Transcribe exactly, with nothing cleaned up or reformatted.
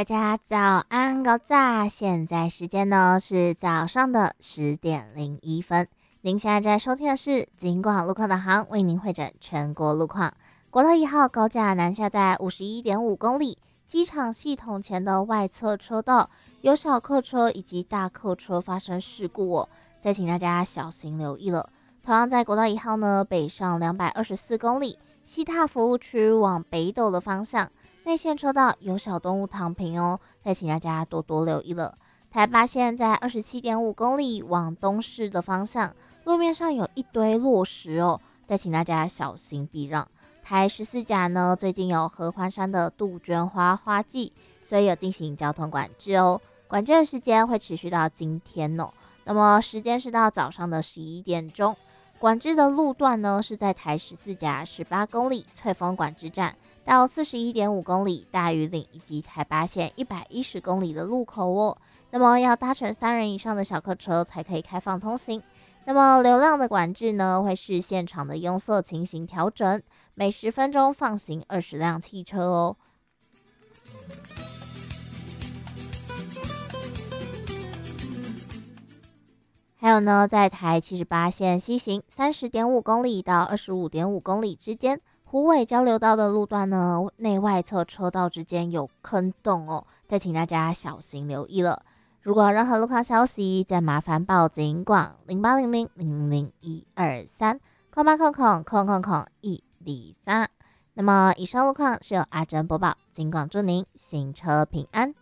大家早安，高炸！现在时间呢是早上的十点零一分。您现在在收听的是金广路况导航，为您会诊全国路况。国道一号高架南下在五十一点五公里，机场系统前的外侧车道有小客车以及大客车发生事故哦，再请大家小心留意了。同样在国道一号呢，北上两百二十四公里，西塔服务区往北斗的方向。内线车道有小动物躺平哦，再请大家多多留意了。台八线在二十七点五公里往东市的方向，路面上有一堆落石哦，再请大家小心避让。台十四甲呢，最近有合欢山的杜鹃花花季，所以有进行交通管制哦。管制的时间会持续到今天哦，那么时间是到早上的十一点钟。管制的路段呢是在台十四甲十八公里翠峰管制站。到四十一点五公里大屿岭以及台八线一百一十公里的路口哦，那么要搭乘三人以上的小客车才可以开放通行。那么流量的管制呢，会视现场的拥塞情形调整，每十分钟放行二十辆汽车哦。还有呢，在台七十八线西行三十点五公里到二十五点五公里之间。虎尾交流道的路段呢，内外侧车道之间有坑洞哦，再请大家小心留意了。如果有任何路况消息，再麻烦报警广零八零零零零一二三空八空空空空空一零三。那么以上路况是由阿珍播报，警广祝您行车平安。